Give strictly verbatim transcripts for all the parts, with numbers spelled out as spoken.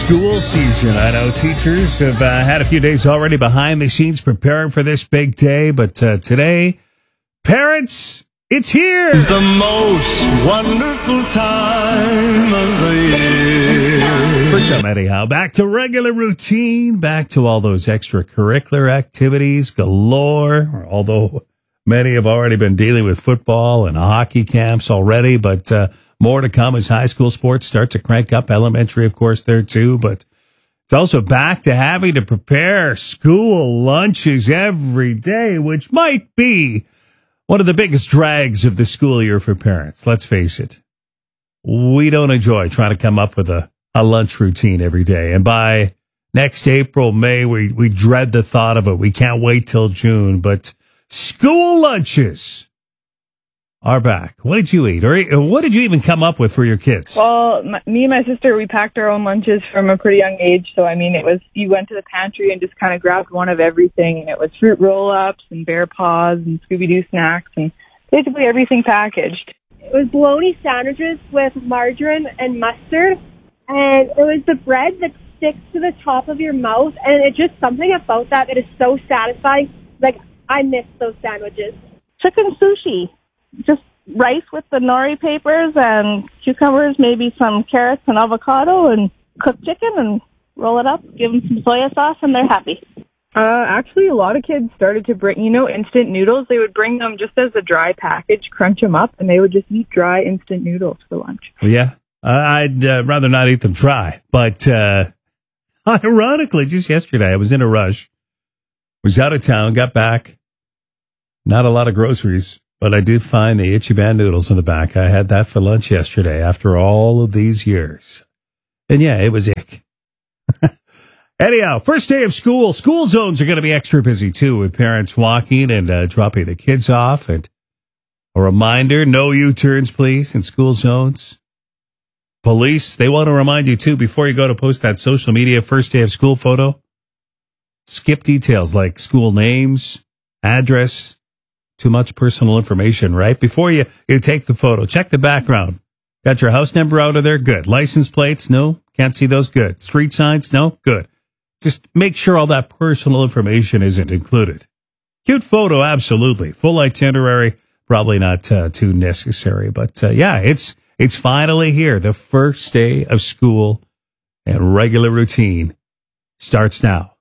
school season. I know teachers have uh, had a few days already behind the scenes preparing for this big day, but uh, today, parents, it's here. It's the most wonderful time of the year. For some, anyhow, back to regular routine, back to all those extracurricular activities galore, although many have already been dealing with football and hockey camps already, but uh, more to come as high school sports start to crank up. Elementary, of course, there too, but it's also back to having to prepare school lunches every day, which might be one of the biggest drags of the school year for parents. Let's face it. We don't enjoy trying to come up with a, a lunch routine every day. And by next April, May, we, we dread the thought of it. We can't wait till June, but school lunches are back. What did you eat? Or what did you even come up with for your kids? Well, my, me and my sister, we packed our own lunches from a pretty young age. So, I mean, it was, you went to the pantry and just kind of grabbed one of everything. And it was fruit roll-ups and bear paws and Scooby-Doo snacks and basically everything packaged. It was bologna sandwiches with margarine and mustard. And it was the bread that sticks to the top of your mouth. And it's just something about that that is so satisfying. Like, I miss those sandwiches. Chicken sushi. Just rice with the nori papers and cucumbers, maybe some carrots and avocado, and cooked chicken and roll it up, give them some soya sauce, and they're happy. Uh, actually, a lot of kids started to bring, you know, instant noodles. They would bring them just as a dry package, crunch them up, and they would just eat dry instant noodles for lunch. Yeah, uh, I'd uh, rather not eat them dry. But uh, ironically, just yesterday, I was in a rush, was out of town, got back, not a lot of groceries. But I did find the Ichiban noodles in the back. I had that for lunch yesterday after all of these years. And yeah, it was ick. Anyhow, first day of school. School zones are going to be extra busy too, with parents walking and uh, dropping the kids off. And a reminder, no U-turns, please, in school zones. Police, they want to remind you too, before you go to post that social media first day of school photo, skip details like school names, address. Too much personal information, right? Before you, you take the photo, check the background. Got your house number out of there? Good. License plates? No. Can't see those? Good. Street signs? No. Good. Just make sure all that personal information isn't included. Cute photo, absolutely. Full itinerary, probably not uh, too necessary. But uh, yeah, it's it's finally here. The first day of school and regular routine starts now.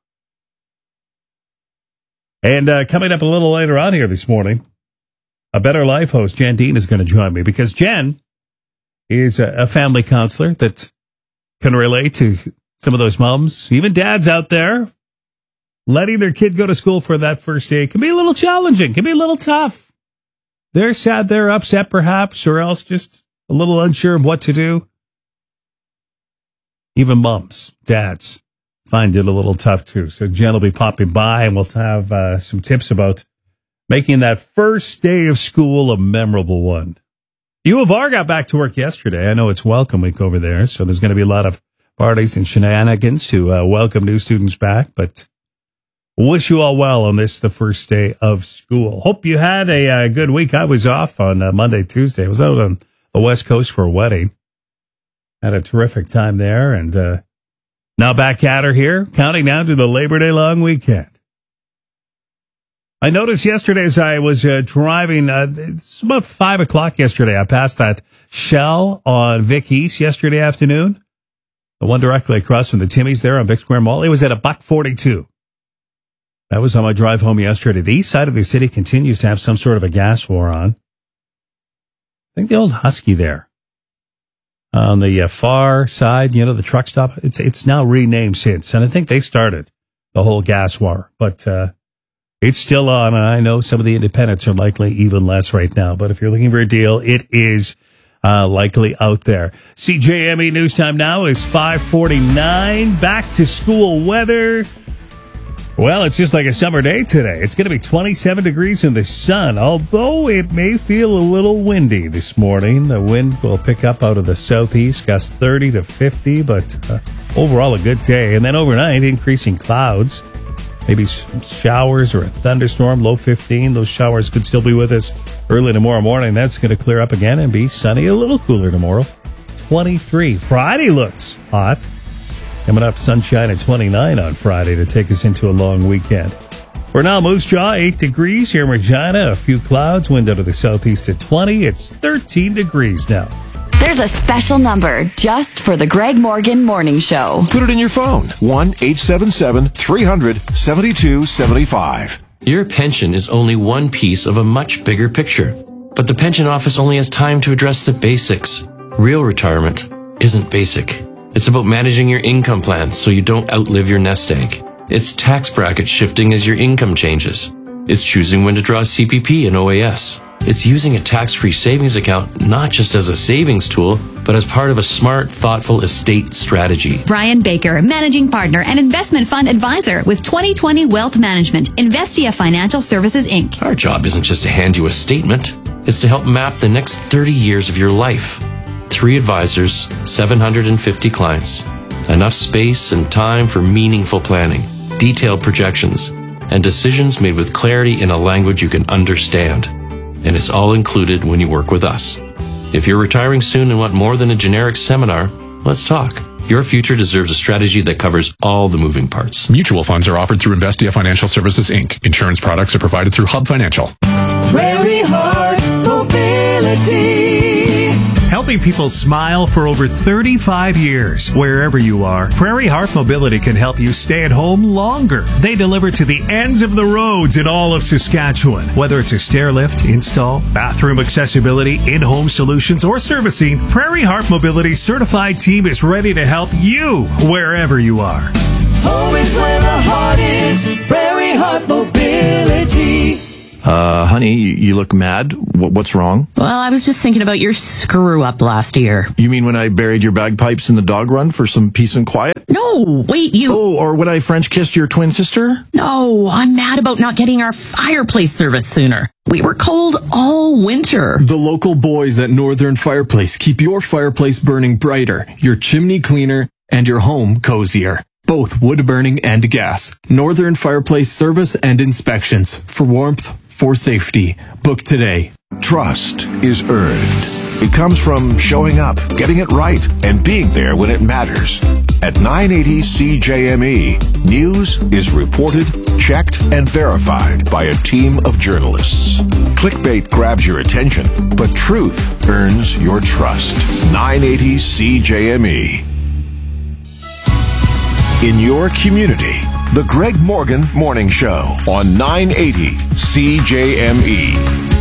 And uh, coming up a little later on here this morning, a Better Life host, Jen Dean, is going to join me because Jen is a, a family counselor that can relate to some of those moms, even dads out there, letting their kid go to school for that first day. It can be a little challenging, can be a little tough. They're sad, they're upset perhaps, or else just a little unsure of what to do. Even moms, dads find it a little tough too. So Jen will be popping by and we'll have uh, some tips about making that first day of school a memorable one. U of R got back to work yesterday. I know it's welcome week over there, so there's going to be a lot of parties and shenanigans to uh, welcome new students back, but wish you all well on this, the first day of school. Hope you had a uh, good week. I was off on uh, Monday, Tuesday. I was out on the West Coast for a wedding. Had a terrific time there, and uh, now back at her here, counting down to the Labor Day long weekend. I noticed yesterday as I was uh, driving, uh, it's about five o'clock yesterday, I passed that Shell on Vic East yesterday afternoon. The one directly across from the Timmy's there on Vic Square Mall. It was at a buck forty-two. That was on my drive home yesterday. The east side of the city continues to have some sort of a gas war on. I think the old Husky there. On the uh, far side, you know, the truck stop, it's it's now renamed since. And I think they started the whole gas war. But uh, it's still on. And I know some of the independents are likely even less right now. But if you're looking for a deal, it is uh, likely out there. C J M E News Time now is five forty-nine. Back to school weather. Well, it's just like a summer day today. It's going to be twenty-seven degrees in the sun, although it may feel a little windy this morning. The wind will pick up out of the southeast, gusts thirty to fifty, but uh, overall a good day. And then overnight, increasing clouds, maybe some showers or a thunderstorm, low fifteen. Those showers could still be with us early tomorrow morning. That's going to clear up again and be sunny, a little cooler tomorrow. twenty-three. Friday looks hot. Coming up, sunshine at twenty-nine on Friday to take us into a long weekend. For now, Moose Jaw, eight degrees here in Regina. A few clouds, wind out of the southeast at twenty. It's thirteen degrees now. There's a special number just for the Greg Morgan Morning Show. Put it in your phone. one eight seven seven, three hundred, seventy-two seventy-five. Your pension is only one piece of a much bigger picture. But the pension office only has time to address the basics. Real retirement isn't basic. It's about managing your income plans so you don't outlive your nest egg. It's tax bracket shifting as your income changes. It's choosing when to draw C P P and O A S. It's using a tax-free savings account not just as a savings tool, but as part of a smart, thoughtful estate strategy. Brian Baker, Managing Partner and Investment Fund Advisor with twenty twenty Wealth Management, Investia Financial Services, Incorporated. Our job isn't just to hand you a statement. It's to help map the next thirty years of your life. Three advisors, seven hundred fifty clients. Enough space and time for meaningful planning, detailed projections, and decisions made with clarity in a language you can understand. And it's all included when you work with us. If you're retiring soon and want more than a generic seminar, let's talk. Your future deserves a strategy that covers all the moving parts. Mutual funds are offered through Investia Financial Services, Incorporated. Insurance products are provided through Hub Financial. Prairie Heart Mobility. Helping people smile for over thirty-five years. Wherever you are, Prairie Heart Mobility can help you stay at home longer. They deliver to the ends of the roads in all of Saskatchewan. Whether it's a stair lift, install, bathroom accessibility, in-home solutions, or servicing, Prairie Heart Mobility's certified team is ready to help you wherever you are. Home is where the heart is. Prairie Heart Mobility. Uh, honey, you, you look mad. W- what's wrong? Well, I was just thinking about your screw-up last year. You mean when I buried your bagpipes in the dog run for some peace and quiet? No, wait, you... Oh, or when I French kissed your twin sister? No, I'm mad about not getting our fireplace service sooner. We were cold all winter. The local boys at Northern Fireplace keep your fireplace burning brighter, your chimney cleaner, and your home cozier. Both wood burning and gas. Northern Fireplace service and inspections. For warmth, for safety. Book today. Trust is earned. It comes from showing up, getting it right, and being there when it matters. At nine eighty C J M E, news is reported, checked, and verified by a team of journalists. Clickbait grabs your attention, but truth earns your trust. nine eighty C J M E. In your community, the Greg Morgan Morning Show on nine eighty C J M E.